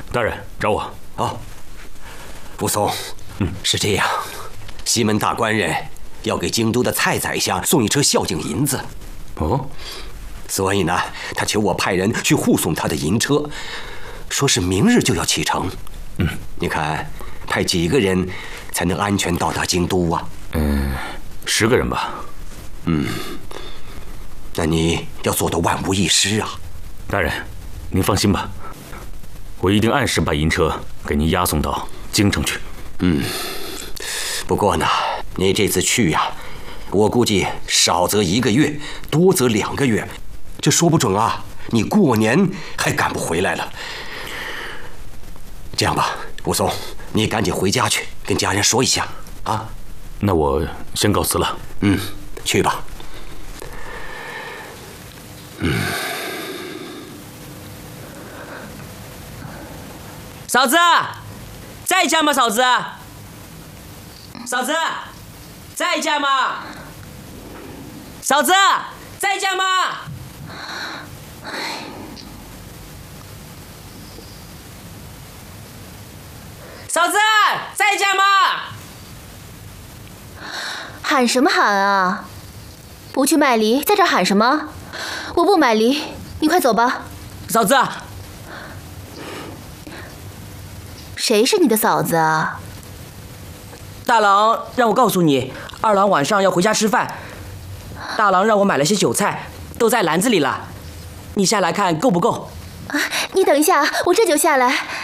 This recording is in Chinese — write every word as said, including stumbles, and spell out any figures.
大人找我。 哦，武松，嗯，是这样，西门大官人要给京都的蔡宰相送一车孝敬银子。 哦， 所以呢，他求我派人去护送他的银车，说是明日就要启程。嗯，你看，派几个人才能安全到达京都啊？ 嗯，十个人吧。 嗯，那你要做到万无一失啊。 大人，您放心吧，我一定按时把银车给您押送到京城去。 嗯，不过呢，你这次去呀、啊，我估计少则一个月，多则两个月，这说不准啊，你过年还赶不回来了。这样吧，武松，你赶紧回家去，跟家人说一下啊。 那我先告辞了。 嗯，去吧。嗯。 嫂子，在家吗？嫂子，嫂子，在家吗？嫂子，在家吗？嫂子，在家吗？ 喊什么喊啊？不去卖梨，在这喊什么？我不买梨，你快走吧。 嫂子， 谁是你的嫂子啊？ 大郎让我告诉你，二郎晚上要回家吃饭。大郎让我买了些酒菜，都在篮子里了，你下来看够不够？ 啊，你等一下，我这就下来。